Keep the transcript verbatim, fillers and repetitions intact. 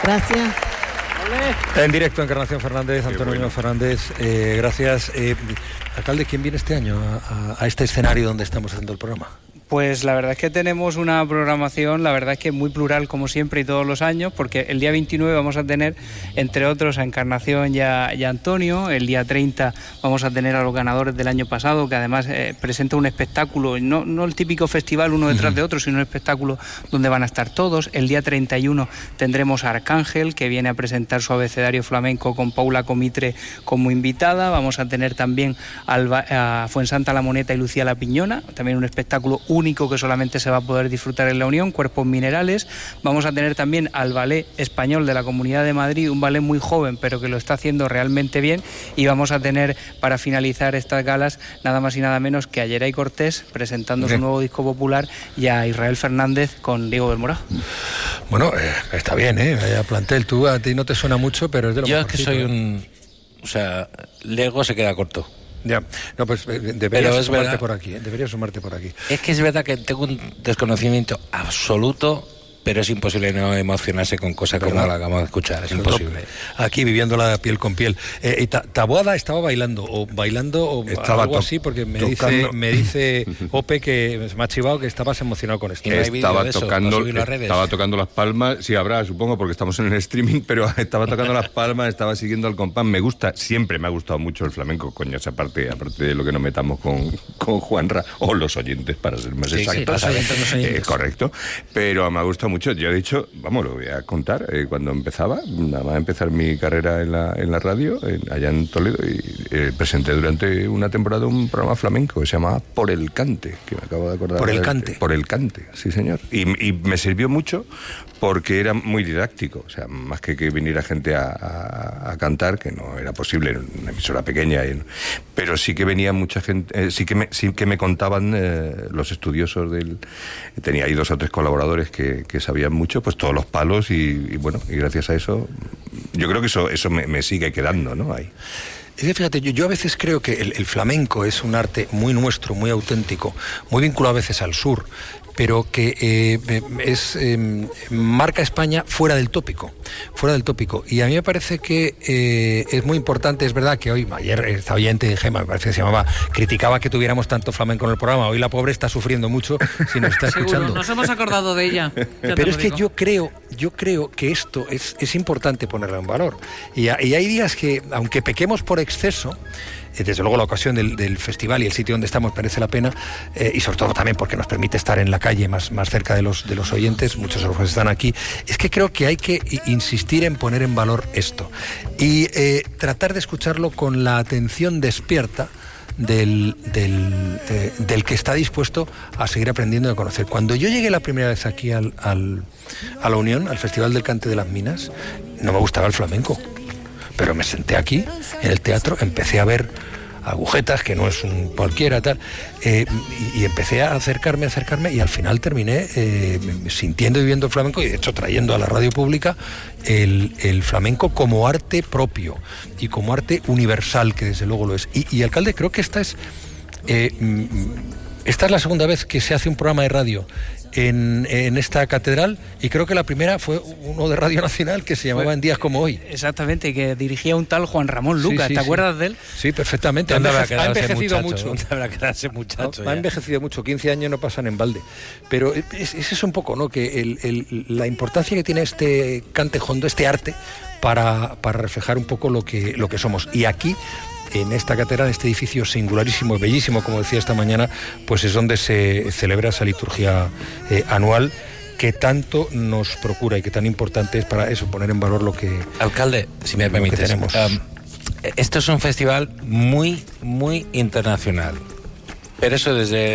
Gracias. En directo, Encarnación Fernández, Antonio bueno. Fernández, eh, gracias. Eh, alcalde, ¿quién viene este año a, a este escenario donde estamos haciendo el programa? Pues la verdad es que tenemos una programación, la verdad es que muy plural como siempre y todos los años, porque el día veintinueve vamos a tener, entre otros, a Encarnación y a, y a Antonio. El día treinta vamos a tener a los ganadores del año pasado, que además eh, presenta un espectáculo, no, no el típico festival uno detrás uh-huh. de otro, sino un espectáculo donde van a estar todos. El día treinta y uno tendremos a Arcángel, que viene a presentar su abecedario flamenco con Paula Comitre como invitada. Vamos a tener también a Fuensanta La Moneta y Lucía La Piñona, también un espectáculo único que solamente se va a poder disfrutar en la Unión, Cuerpos Minerales. Vamos a tener también al Ballet Español de la Comunidad de Madrid, un ballet muy joven pero que lo está haciendo realmente bien, y vamos a tener para finalizar estas galas nada más y nada menos que a Yeray Cortés presentando okay. su nuevo disco popular y a Israel Fernández con Diego Belmorá. Bueno, eh, está bien, ¿eh? Vaya plantel, tú a ti no te suena mucho, pero es de lo Yo es que soy un... O sea, Lego se queda corto. Ya, no, pues deberías sumarte por aquí, ¿eh? deberías sumarte por aquí. Es que es verdad que tengo un desconocimiento absoluto, pero es imposible no emocionarse con cosas como la que acabamos de escuchar, es imposible. Aquí viviendo la piel con piel. Eh, y Taboada estaba bailando, o bailando, o estaba algo así, porque me dice, me dice Ope que me ha chivado que estabas emocionado con esto. No estaba tocando, estaba tocando las palmas, sí habrá, supongo, porque estamos en el streaming, pero estaba tocando las palmas, estaba siguiendo al compás. Me gusta, siempre me ha gustado mucho el flamenco, coño, esa parte, aparte de lo que nos metamos con, con Juanra, o los oyentes, para ser más sí, exactos. Sí, los oyentes. Eh, correcto, pero me ha gustado mucho. Yo, de hecho, vamos, lo voy a contar, eh, cuando empezaba, nada más empezar mi carrera en la, en la radio, en, allá en Toledo, y eh, presenté durante una temporada un programa flamenco que se llamaba Por el Cante, que me acabo de acordar. ¿Por el de, Cante? Por el Cante, sí señor. Y, y me sirvió mucho porque era muy didáctico, o sea, más que que viniera gente a, a, a cantar, que no era posible en una emisora pequeña, y, pero sí que venía mucha gente, eh, sí, que me, sí que me contaban eh, los estudiosos del... Tenía ahí dos o tres colaboradores que, que sabían mucho, pues todos los palos, y, y bueno, y gracias a eso, yo creo que eso, eso me, me sigue quedando, ¿no? Ahí. Es que fíjate, yo, yo a veces creo que el, el flamenco es un arte muy nuestro, muy auténtico, muy vinculado a veces al sur, pero que eh, es eh, marca España fuera del tópico, fuera del tópico. Y a mí me parece que eh, es muy importante, es verdad que hoy, ayer esta oyente de Gema, me parece que se llamaba, criticaba que tuviéramos tanto flamenco en el programa. Hoy la pobre está sufriendo mucho si nos está Seguro, escuchando. Nos hemos acordado de ella. Pero es que yo creo, yo creo que esto es, es importante ponerlo en valor. Y, y hay días que, aunque pequemos por exceso, desde luego la ocasión del, del festival y el sitio donde estamos merece la pena, eh, y sobre todo también porque nos permite estar en la calle más, más cerca de los, de los oyentes, muchos de los que están aquí. Es que creo que hay que insistir en poner en valor esto y eh, tratar de escucharlo con la atención despierta del, del, eh, del que está dispuesto a seguir aprendiendo y a conocer. Cuando yo llegué la primera vez aquí al, al, a la Unión, al Festival del Cante de las Minas, no me gustaba el flamenco. Pero me senté aquí, en el teatro, empecé a ver agujetas, que no es un cualquiera, tal, eh, y, y empecé a acercarme, a acercarme, y al final terminé eh, sintiendo y viendo el flamenco, y de hecho trayendo a la radio pública el, el flamenco como arte propio, y como arte universal, que desde luego lo es. Y, y alcalde, creo que esta es, eh, esta es la segunda vez que se hace un programa de radio En, en esta catedral, y creo que la primera fue uno de Radio Nacional que se llamaba fue, En Días Como Hoy. Exactamente, que dirigía un tal Juan Ramón Lucas, sí, sí, ¿te sí. acuerdas de él? Sí, perfectamente. Ha, enveje- ha envejecido muchacho, mucho. Habrá quedarse muchacho. No, ha envejecido mucho, quince años no pasan en balde. Pero es, es eso un poco, ¿no? Que el, el, la importancia que tiene este cante jondo, este arte, para, para reflejar un poco lo que, lo que somos. Y aquí, en esta catedral, en este edificio singularísimo, bellísimo, como decía esta mañana, pues es donde se celebra esa liturgia eh, anual que tanto nos procura y que tan importante es para eso, poner en valor lo que... Alcalde, si me permites, tenemos. Um, esto es un festival muy, muy internacional, pero eso desde